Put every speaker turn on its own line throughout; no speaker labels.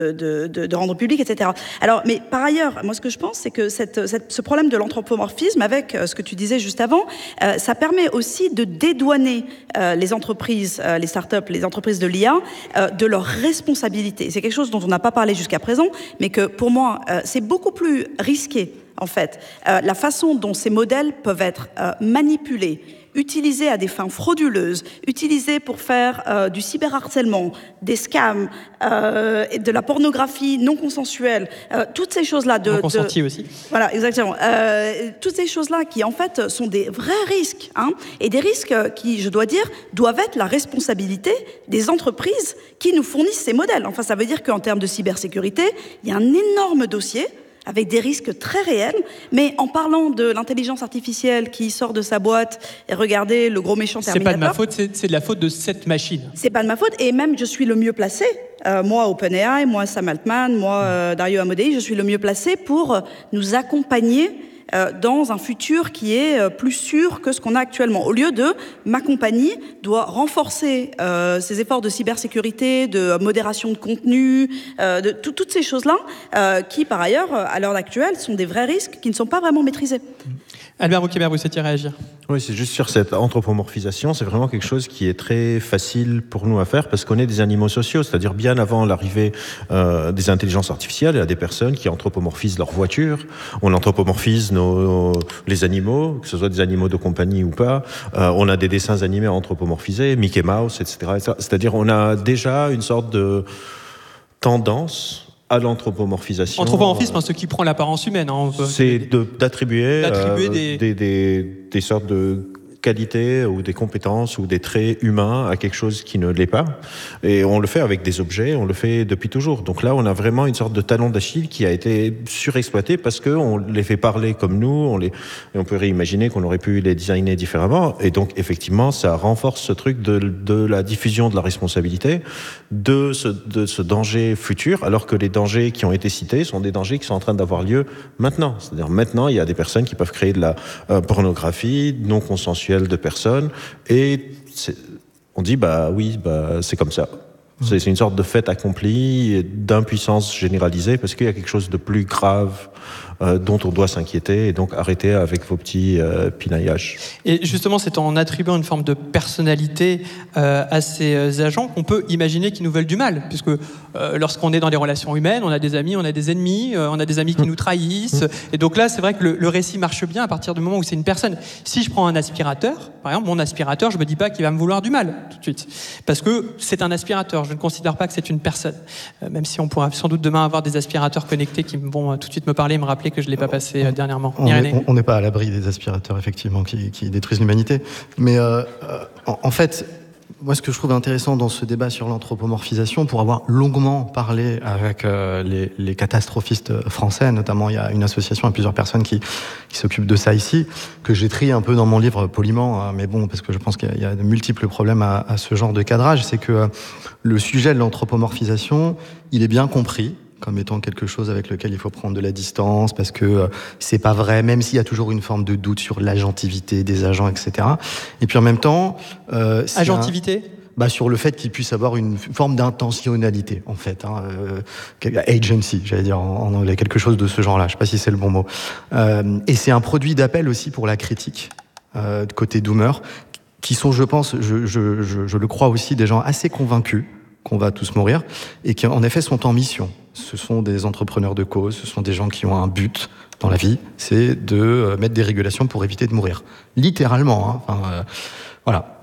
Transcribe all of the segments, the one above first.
de rendre public, etc. Alors, mais par ailleurs, moi, ce que je pense, c'est que ce problème de l'anthropomorphisme, avec ce que tu disais juste avant, ça permet aussi de dédouaner les entreprises, les startups, les entreprises de l'IA, de leurs responsabilités. C'est quelque chose dont on n'a pas parlé jusqu'à présent, mais que pour moi, c'est beaucoup plus risqué, en fait, la façon dont ces modèles peuvent être manipulés, utilisés à des fins frauduleuses, utilisés pour faire du cyberharcèlement, des scams, de la pornographie non consensuelle, toutes ces choses-là...
Non consenties aussi.
Voilà, exactement. Toutes ces choses-là qui, en fait, sont des vrais risques, hein, et des risques qui, je dois dire, doivent être la responsabilité des entreprises qui nous fournissent ces modèles. Enfin, ça veut dire qu'en termes de cybersécurité, il y a un énorme dossier avec des risques très réels, mais en parlant de l'intelligence artificielle qui sort de sa boîte, et regardez le gros méchant Terminator...
C'est pas de ma faute, c'est de la faute de cette machine.
C'est pas de ma faute, et même je suis le mieux placé, moi OpenAI, moi Sam Altman, moi Dario Amodei, je suis le mieux placé pour nous accompagner dans un futur qui est plus sûr que ce qu'on a actuellement. Au lieu de, ma compagnie doit renforcer ses efforts de cybersécurité, de modération de contenu, de toutes ces choses-là, qui par ailleurs, à l'heure actuelle, sont des vrais risques qui ne sont pas vraiment maîtrisés.
Albert Boukébert, vous souhaitiez réagir?
Oui, c'est juste sur cette anthropomorphisation, c'est vraiment quelque chose qui est très facile pour nous à faire parce qu'on est des animaux sociaux, c'est-à-dire bien avant l'arrivée des intelligences artificielles, il y a des personnes qui anthropomorphisent leurs voitures, on anthropomorphise les animaux, que ce soit des animaux de compagnie ou pas, on a des dessins animés anthropomorphisés, Mickey Mouse, etc. C'est-à-dire on a déjà une sorte de tendance à l'anthropomorphisation.
Anthropomorphisme, ce qui prend l'apparence humaine. Hein,
c'est d'attribuer
des
sortes de qualités ou des compétences ou des traits humains à quelque chose qui ne l'est pas. Et on le fait avec des objets, on le fait depuis toujours. Donc là, on a vraiment une sorte de talon d'Achille qui a été surexploité parce qu'on les fait parler comme nous, et on peut réimaginer qu'on aurait pu les designer différemment. Et donc, effectivement, ça renforce ce truc de la diffusion de la responsabilité, de ce danger futur, alors que les dangers qui ont été cités sont des dangers qui sont en train d'avoir lieu maintenant. C'est-à-dire maintenant, il y a des personnes qui peuvent créer de la pornographie non consensuelle de personnes, et on dit c'est comme ça. C'est une sorte de fait accompli, d'impuissance généralisée, parce qu'il y a quelque chose de plus grave dont on doit s'inquiéter, et donc arrêter avec vos petits pinaillages.
Et justement, c'est en attribuant une forme de personnalité à ces agents qu'on peut imaginer qu'ils nous veulent du mal, puisque lorsqu'on est dans des relations humaines, on a des amis, on a des ennemis, on a des amis qui nous trahissent, et donc là, c'est vrai que le récit marche bien à partir du moment où c'est une personne. Si je prends un aspirateur, par exemple, mon aspirateur, je me dis pas qu'il va me vouloir du mal, tout de suite, parce que c'est un aspirateur, je ne considère pas que c'est une personne, même si on pourra sans doute demain avoir des aspirateurs connectés qui vont tout de suite me parler et me rappeler que je ne l'ai pas passé dernièrement.
On n'est pas à l'abri des aspirateurs, effectivement, qui détruisent l'humanité. Mais en fait, moi, ce que je trouve intéressant dans ce débat sur l'anthropomorphisation, pour avoir longuement parlé avec les catastrophistes français, notamment il y a une association à plusieurs personnes qui s'occupent de ça ici, que j'ai trié un peu dans mon livre poliment, hein, mais bon, parce que je pense qu'il y a de multiples problèmes à ce genre de cadrage, c'est que le sujet de l'anthropomorphisation, il est bien compris comme étant quelque chose avec lequel il faut prendre de la distance, parce que c'est pas vrai, même s'il y a toujours une forme de doute sur l'agentivité des agents, etc. Et puis en même temps...
agentivité
sur le fait qu'il puisse avoir une forme d'intentionnalité, en fait. Agency, j'allais dire en anglais, quelque chose de ce genre-là. Je sais pas si c'est le bon mot. Et c'est un produit d'appel aussi pour la critique, côté Doomer, qui sont, je pense, je le crois aussi, des gens assez convaincus qu'on va tous mourir, et qui en effet sont en mission. Ce sont des entrepreneurs de cause, ce sont des gens qui ont un but dans la vie, c'est de mettre des régulations pour éviter de mourir. Littéralement, hein. Voilà.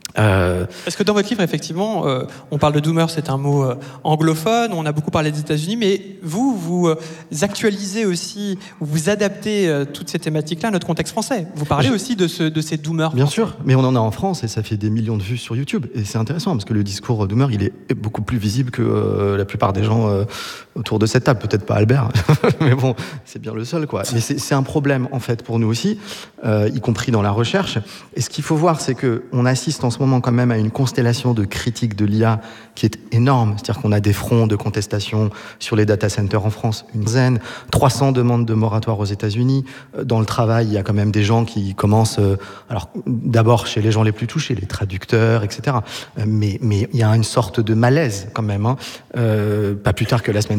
Parce que dans votre livre, effectivement, on parle de Doomer, c'est un mot anglophone, on a beaucoup parlé des États-Unis, mais vous actualisez aussi, vous adaptez toutes ces thématiques-là à notre contexte français. Vous parlez aussi de ces Doomers.
Bien sûr, mais on en a en France et ça fait des millions de vues sur YouTube. Et c'est intéressant parce que le discours Doomer, il est beaucoup plus visible que la plupart des gens autour de cette table. Peut-être pas Albert, mais bon, c'est bien le seul, quoi. Mais c'est un problème, en fait, pour nous aussi, y compris dans la recherche. Et ce qu'il faut voir, c'est qu'on assiste en ce ce moment quand même à une constellation de critiques de l'IA qui est énorme. C'est-à-dire qu'on a des fronts de contestation sur les data centers en France, une dizaine, 300 demandes de moratoire aux États-Unis. Dans le travail, il y a quand même des gens qui commencent, alors d'abord chez les gens les plus touchés, les traducteurs, etc. Mais il y a une sorte de malaise quand même. Pas plus tard que la semaine